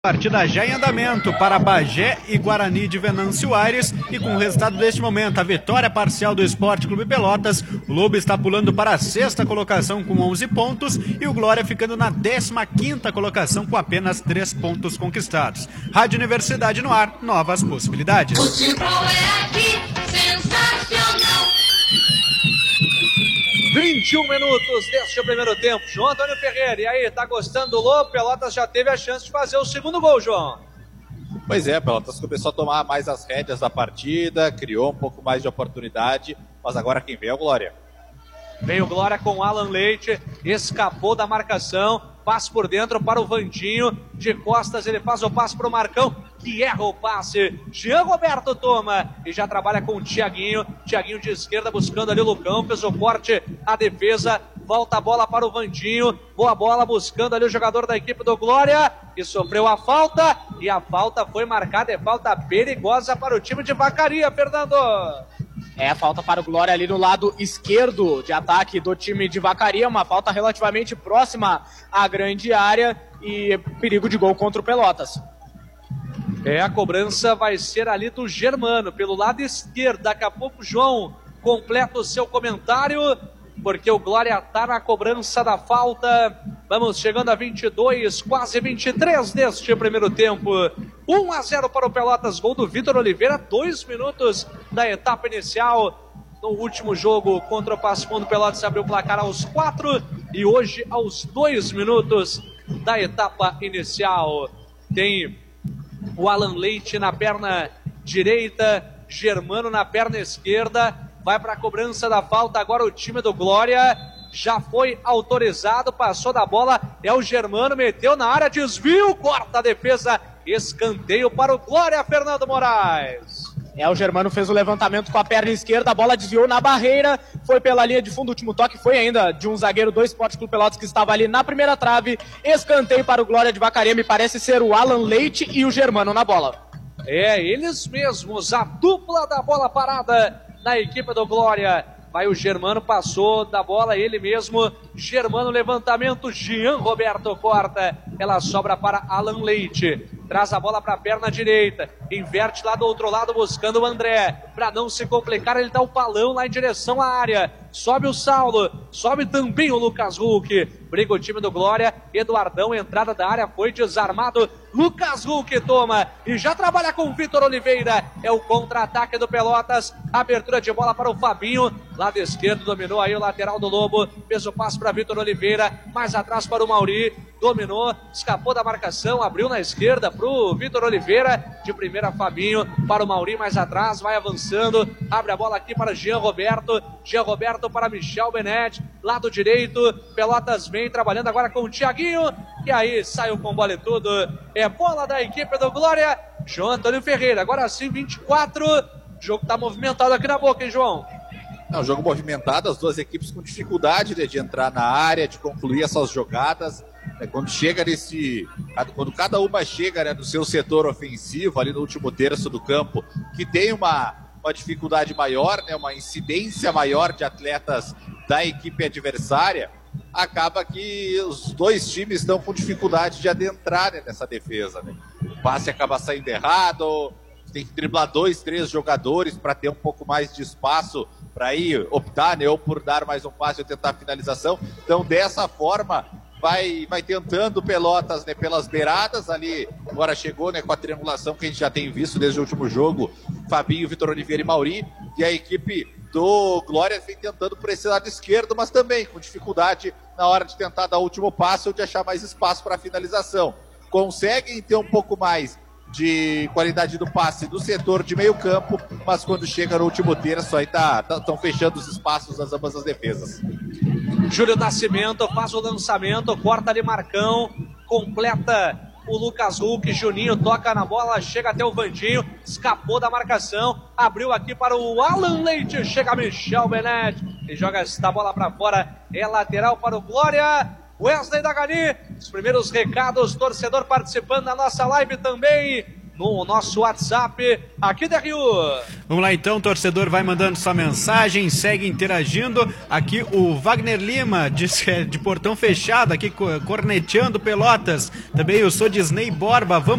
Partida já em andamento para Bagé e Guarani de Venâncio Aires, e com o resultado deste momento, a vitória parcial do Esporte Clube Pelotas, o Lobo está pulando para a sexta colocação com 11 pontos e o Glória ficando na 15ª colocação com apenas 3 pontos conquistados. Rádio Universidade no ar, novas possibilidades. Futebol é aqui, sensacional. 21 minutos deste primeiro tempo. João Antônio Ferreira, e aí, tá gostando do Lobo? Pelotas já teve a chance de fazer o segundo gol, João. Pois é, Pelotas começou a tomar mais as rédeas da partida, criou um pouco mais de oportunidade, mas agora quem vem é o Glória. Vem o Glória com Alan Leite, escapou da marcação, passe por dentro para o Vandinho, de costas ele faz o passe para o Marcão, que erra o passe. Jean Roberto toma e já trabalha com o Thiaguinho de esquerda buscando ali o Lucão, fez o corte, a defesa, volta a bola para o Vandinho, boa bola buscando ali o jogador da equipe do Glória, que sofreu a falta, e a falta foi marcada, é falta perigosa para o time de Vacaria, Fernando. É, falta para o Glória ali no lado esquerdo de ataque do time de Vacaria, uma falta relativamente próxima à grande área e perigo de gol contra o Pelotas. A cobrança vai ser ali do Germano, pelo lado esquerdo. Daqui a pouco o João completa o seu comentário, porque o Glória está na cobrança da falta. Vamos chegando a 22, quase 23 deste primeiro tempo. 1-0 para o Pelotas, gol do Vitor Oliveira, 2 minutos da etapa inicial. No último jogo contra o Passo Fundo, Pelotas abriu o placar aos 4 e hoje aos 2 minutos da etapa inicial. Tem o Alan Leite na perna direita, Germano na perna esquerda, vai para a cobrança da falta agora o time do Glória, já foi autorizado, passou da bola, é o Germano, meteu na área, desvio, corta a defesa, escanteio para o Glória, Fernando Moraes. O Germano fez o levantamento com a perna esquerda, a bola desviou na barreira, foi pela linha de fundo, o último toque foi ainda de um zagueiro do Esporte Clube Pelotas que estava ali na primeira trave, escanteio para o Glória de Vacaria, me parece ser o Alan Leite e o Germano na bola. Eles mesmos, a dupla da bola parada na equipe do Glória. Vai o Germano, passou da bola, ele mesmo, Germano, levantamento, Jean Roberto corta, ela sobra para Alan Leite, traz a bola para a perna direita, inverte lá do outro lado buscando o André, para não se complicar, ele dá o palão lá em direção à área, sobe o Saulo, sobe também o Lucas Huck, briga o time do Glória, Eduardão, entrada da área, foi desarmado, Lucas Huck toma e já trabalha com o Vitor Oliveira, é o contra-ataque do Pelotas, abertura de bola para o Fabinho, lado esquerdo, dominou aí o lateral do Lobo, fez o passe para Vitor Oliveira, mais atrás para o Mauri, dominou, escapou da marcação, abriu na esquerda para o Vitor Oliveira, de primeira Fabinho, para o Mauri mais atrás, vai avançando, abre a bola aqui para Jean Roberto para Michel Benetti, lado direito, Pelotas vem trabalhando agora com o Thiaguinho, e aí saiu com bola e tudo, é bola da equipe do Glória, João Antônio Ferreira, agora sim 24, o jogo está movimentado aqui na boca, hein, João? Um jogo movimentado, as duas equipes com dificuldade de entrar na área, de concluir essas jogadas. Quando cada uma chega no seu setor ofensivo, ali no último terço do campo, que tem uma dificuldade maior, uma incidência maior de atletas da equipe adversária, acaba que os dois times estão com dificuldade de adentrar nessa defesa. O passe acaba saindo errado, tem que driblar 2, 3 jogadores para ter um pouco mais de espaço para ir optar, ou por dar mais um passe ou tentar a finalização. Então, dessa forma, vai tentando o Pelotas, pelas beiradas ali. Agora chegou, com a triangulação que a gente já tem visto desde o último jogo, Fabinho, Vitor Oliveira e Mauri, e a equipe do Glória vem tentando por esse lado esquerdo, mas também com dificuldade na hora de tentar dar o último passe ou de achar mais espaço para a finalização. Conseguem ter um pouco mais de qualidade do passe do setor de meio campo, mas quando chega no último terço aí estão fechando os espaços das ambas as defesas. Júlio Nascimento faz o lançamento, corta ali Marcão, completa o Lucas Huck, Juninho toca na bola, chega até o Vandinho, escapou da marcação, abriu aqui para o Alan Leite, chega Michel Benetti e joga esta bola para fora, é lateral para o Glória. Wesley Dagani, os primeiros recados, torcedor participando da nossa live também, no nosso WhatsApp aqui da Rio. Vamos lá então, o torcedor vai mandando sua mensagem, segue interagindo. Aqui o Wagner Lima, diz que é de Portão Fechado, aqui corneteando Pelotas. Também eu sou Disney Borba, vamos